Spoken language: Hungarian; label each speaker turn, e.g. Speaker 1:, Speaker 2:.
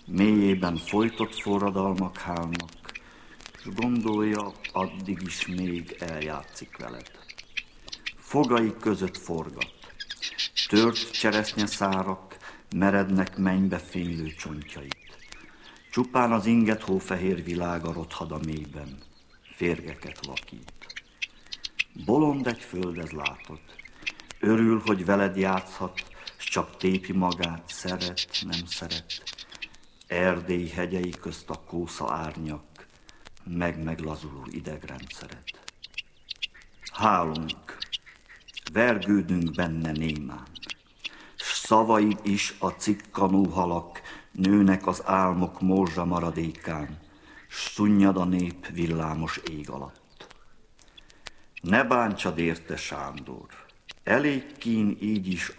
Speaker 1: Mélyében folytott forradalmak hálnak, s gondolja, addig is még eljátszik veled. Fogai között forgat, tört cseresznyeszárak merednek mennybe fénylő csontjait. Csupán az inget hófehér világa rothad a mélyben, férgeket vakít. Bolond egy földed látod, örül, hogy veled játszhat, s csak tépi magát, szeret, nem szeret. Erdély hegyei közt a kósza árnyak, meglazuló idegrendszeret. Hálunk, vergődünk benne némán, s szavaid is a cikkanó halak, nőnek az álmok morzsa maradékán, s szunnyad a nép villámos ég alatt. Ne bántsad érte, Sándor, elég kín így is